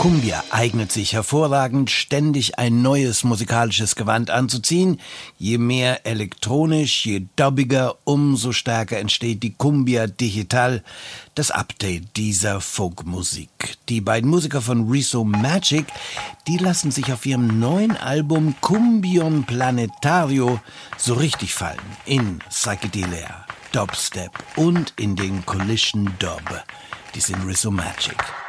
Cumbia eignet sich hervorragend, ständig ein neues musikalisches Gewand anzuziehen. Je mehr elektronisch, je dubbiger, umso stärker entsteht die Cumbia Digital, das Update dieser Folkmusik. Die beiden Musiker von Rizzo Magic, die lassen sich auf ihrem neuen Album Cumbion Planetario so richtig fallen. In Psychedelia, Dubstep und in den Collision Dub. Die sind Rizzo Magic.